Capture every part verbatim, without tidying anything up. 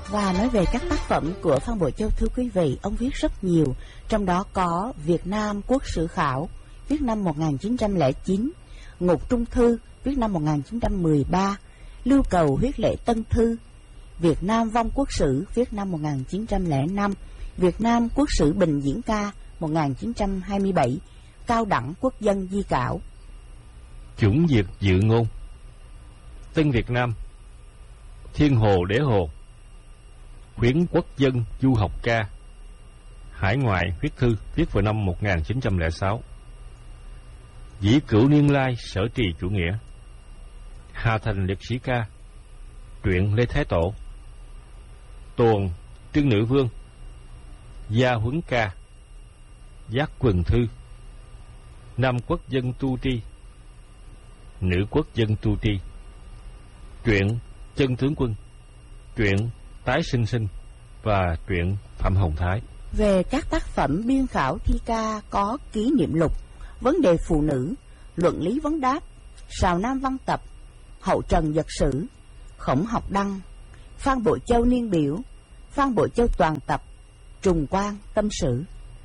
Và nói về các tác phẩm của Phan Bội Châu, thưa quý vị, ông viết rất nhiều, trong đó có Việt Nam Quốc sử khảo, viết năm một nghìn chín trăm lẻ chín, Ngục Trung Thư, viết năm một nghìn chín trăm mười ba, Lưu Cầu huyết lệ Tân Thư, Việt Nam Vong Quốc sử, viết năm một nghìn chín trăm lẻ năm, Việt Nam Quốc sử Bình Diễn Ca, một nghìn chín trăm hai mươi bảy, Cao đẳng Quốc dân di cảo. Chủng diệt dự ngôn, Tân Việt Nam, Thiên Hồ Đế Hồ, Khuyến Quốc dân du học ca, Hải ngoại huyết thư, viết vào năm một nghìn chín trăm lẻ sáu, Dĩ Cửu Niên Lai sở trì chủ nghĩa, Hà Thành liệt sĩ ca, truyện Lê Thái Tổ, Tuồng Trưng Nữ Vương, Gia Huấn ca, Giác Quần Thư, Nam Quốc dân tu tri, Nữ Quốc dân tu tri, truyện Chân Tướng Quân, truyện Tái Sinh Sinh và truyện Phạm Hồng Thái. Về các tác phẩm biên khảo thi ca có Ký Niệm Lục, Vấn đề phụ nữ, Luận lý vấn đáp, Sào Nam văn tập, Hậu Trần giật sử, Khổng học đăng, Phan Bội Châu niên biểu, Phan Bội Châu toàn tập, Trùng Quang tâm sử.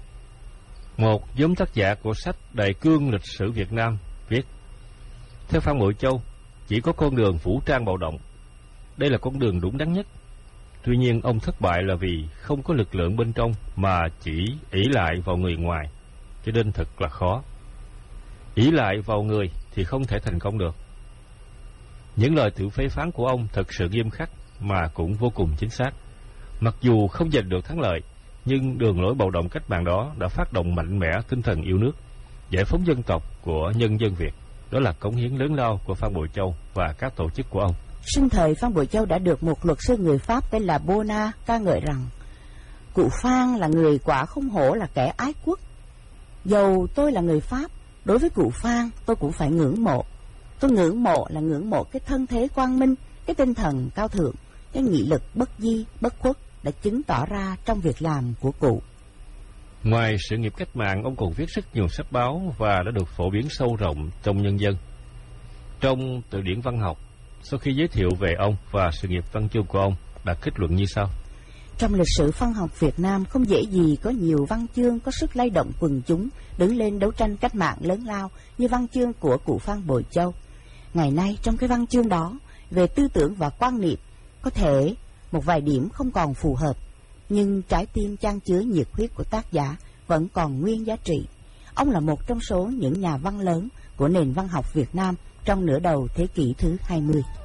Một nhóm tác giả của sách Đại cương lịch sử Việt Nam viết: theo Phan Bội Châu, chỉ có con đường vũ trang bạo động, đây là con đường đúng đắn nhất. Tuy nhiên ông thất bại là vì không có lực lượng bên trong mà chỉ ỷ lại vào người ngoài, cho nên thật là khó. ỷ lại vào người thì không thể thành công được. Những lời tự phê phán của ông thật sự nghiêm khắc mà cũng vô cùng chính xác. Mặc dù không giành được thắng lợi, nhưng đường lối bạo động cách mạng đó đã phát động mạnh mẽ tinh thần yêu nước, giải phóng dân tộc của nhân dân Việt. Đó là cống hiến lớn lao của Phan Bội Châu và các tổ chức của ông. Sinh thời Phan Bội Châu đã được một luật sư người Pháp tên là Bona ca ngợi rằng: cụ Phan là người quả không hổ là kẻ ái quốc. Dầu tôi là người Pháp, đối với cụ Phan tôi cũng phải ngưỡng mộ. Tôi ngưỡng mộ là ngưỡng mộ cái thân thế quang minh, cái tinh thần cao thượng, cái nghị lực bất di bất khuất đã chứng tỏ ra trong việc làm của cụ. Ngoài sự nghiệp cách mạng, ông còn viết rất nhiều sách báo và đã được phổ biến sâu rộng trong nhân dân. Trong từ điển văn học, sau khi giới thiệu về ông và sự nghiệp văn chương của ông, đã kết luận như sau: trong lịch sử văn học Việt Nam không dễ gì có nhiều văn chương có sức lay động quần chúng đứng lên đấu tranh cách mạng lớn lao như văn chương của cụ Phan Bội Châu. Ngày nay trong cái văn chương đó, về tư tưởng và quan niệm, có thể một vài điểm không còn phù hợp, nhưng trái tim chan chứa nhiệt huyết của tác giả vẫn còn nguyên giá trị. Ông là một trong số những nhà văn lớn của nền văn học Việt Nam trong nửa đầu thế kỷ thứ hai mươi.